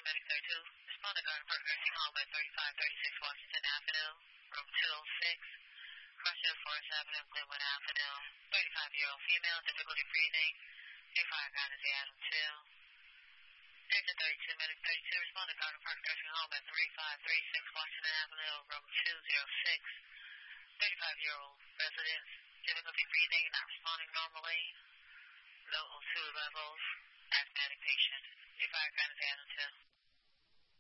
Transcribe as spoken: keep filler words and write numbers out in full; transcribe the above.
medic thirty-two. Respond to Garden Park Nursing Home at thirty-five thirty-six Washington Avenue, room two oh six. Crossfield Forest Avenue, Glenwood Avenue. thirty-five-year-old female, difficulty breathing. thirty-five Garden Avenue two. Section thirty-two, medic thirty-two. Respond to Garden Park Nursing Home at thirty-five thirty-six Washington Avenue, room two oh six. thirty-five-year-old resident, difficulty breathing, not responding normally. Low O two levels. Asthmatic patient. thirty-five Garden Avenue two.